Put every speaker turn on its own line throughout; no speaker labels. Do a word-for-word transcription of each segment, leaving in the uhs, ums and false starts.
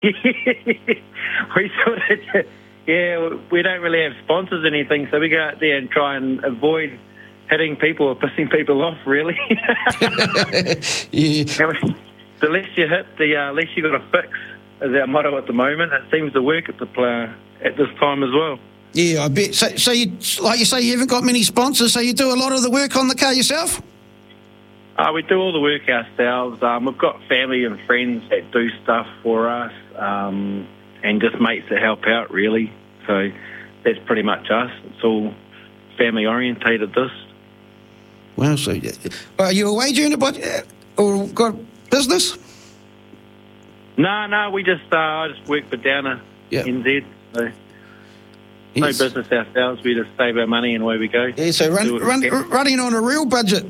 we sort of, yeah, we don't really have sponsors or anything, so we go out there and try and avoid hitting people or pissing people off, really.
Yeah.
The less you hit, the uh, less you got to fix, is our motto at the moment. It seems to work at the uh, at this time as well.
Yeah, I bet. So, so you, like you say, you haven't got many sponsors, so you do a lot of the work on the car yourself?
Uh, we do all the work ourselves. Um, we've got family and friends that do stuff for us, um, and just mates that help out, really. So that's pretty much us. It's all family orientated, this.
Well, so are you a wage earner, but or got business?
No, no, we just uh, I just work for Downer,
yep.
N Z. So
yes.
No business ourselves. We just save our money and away we go.
Yeah, so run, run, running on a real budget.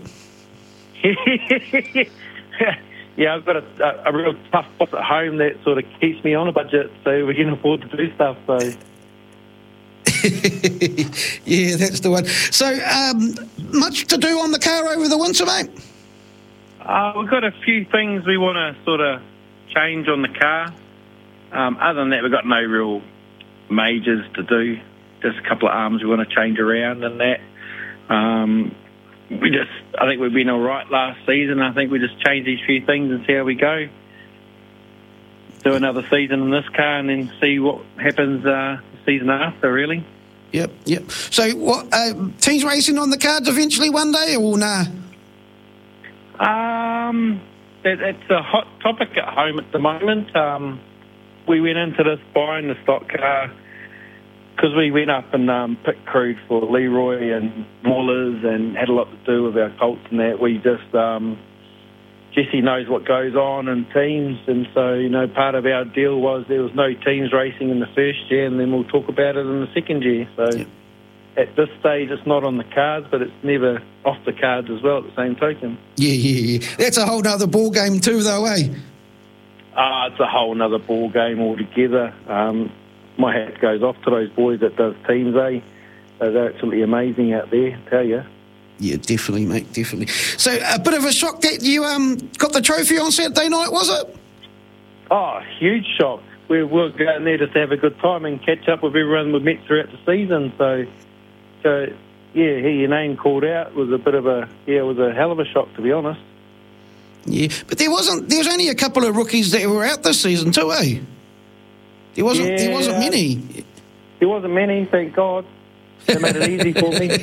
Yeah, I've got a, a real tough boss at home that sort of keeps me on a budget, so we can afford to do stuff. So.
Yeah, that's the one. So, um, much to do on the car over the winter, mate?
Uh, we've got a few things we want to sort of change on the car. Um, other than that, we've got no real majors to do. Just a couple of arms we want to change around and that. Um, we just, I think we've been all right last season. I think we just change these few things and see how we go. Do another season in this car and then see what happens uh, the season after, really.
Yep, yep. So, what uh, teams racing on the cards eventually one day, or nah?
Um, it, it's a hot topic at home at the moment. Um, we went into this buying the stock car because we went up and um, pit crewed for Leroy and Maulers and had a lot to do with our Colts and that. We just, um, Jesse knows what goes on in teams, and so, you know, part of our deal was there was no teams racing in the first year, and then we'll talk about it in the second year. So yep. At this stage, it's not on the cards, but it's never off the cards as well at the same token.
Yeah, yeah, yeah. That's a whole other ball game too, though, eh?
Ah, uh, it's a whole other ball game altogether. Um, my hat goes off to those boys that does teams, eh? They're absolutely amazing out there, I tell you.
Yeah, definitely, mate, definitely. So, a bit of a shock that you um got the trophy on Saturday night, was it?
Oh, huge shock. We were going there just to have a good time and catch up with everyone we've met throughout the season. So, so yeah, hear your name called out was a bit of a, yeah, it was a hell of a shock, to be honest.
Yeah, but there wasn't, there was only a couple of rookies that were out this season too, eh? There wasn't,
yeah,
there wasn't many.
There wasn't many, thank God. They made it easy for me.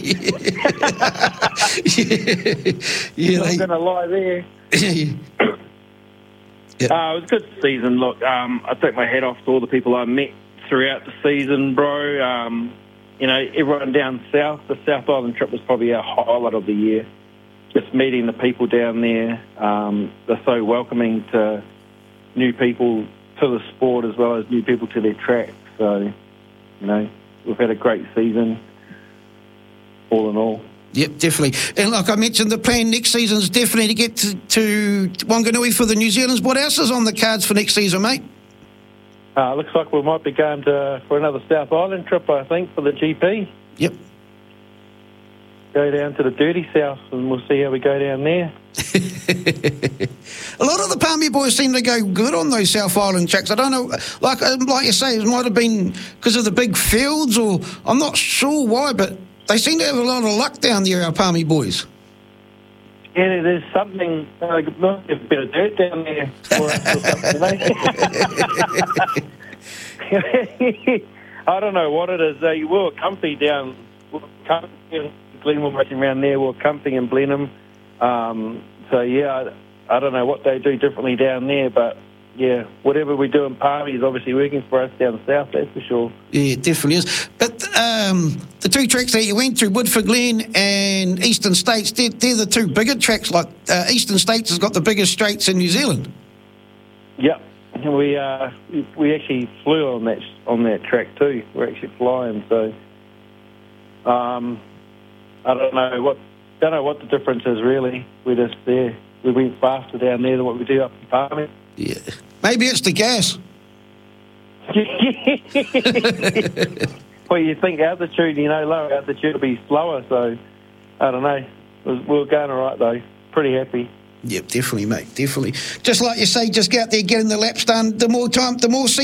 yeah, yeah,
I'm not going to lie there.
yeah.
Uh, it was a good season. Look, um, I take my hat off to all the people I met throughout the season, bro. Um, you know, everyone down south, the South Island trip was probably our highlight of the year. Just meeting the people down there. Um, they're so welcoming to new people to the sport as well as new people to their track. So, you know, we've had a great season, all in all.
Yep, definitely. And like I mentioned, the plan next season is definitely to get to, to Wanganui for the New Zealanders. What else is on the cards for next season, mate?
Uh, looks like we might be going to for another South Island trip, I think, for the G P.
Yep.
Go down to the dirty south and we'll see how we go down there.
A lot of the Palmy boys seem to go good on those South Island tracks. I don't know, like like you say, it might have been because of the big fields, or I'm not sure why, but they seem to have a lot of luck down there, our Palmy boys.
Yeah, there's something, uh, a bit of dirt down there for us or something. I don't know what it is. Uh, we were comfy down, we were comfy in Glenmore racing around there, we were comfy in Blenheim. Um, so, yeah, I, I don't know what they do differently down there, but, yeah, whatever we do in Palmy is obviously working for us down south, that's for sure.
Yeah, it definitely is. But um, the two tracks that you went to, Woodford Glen and Eastern States, they're, they're the two bigger tracks. Like uh, Eastern States has got the biggest straights in New Zealand.
Yep. And we uh, we actually flew on that on that track too. We're actually flying, so um, I don't know what don't know what the difference is really. We're just there. We went faster down there than what we do up in Palmy.
Yeah, maybe it's the gas.
Well, you think altitude, you know, lower altitude will be slower. So I don't know. We we're going all right though. Pretty happy.
Yep, definitely, mate, definitely. Just like you say, just get out there, getting the laps done. The more time, the more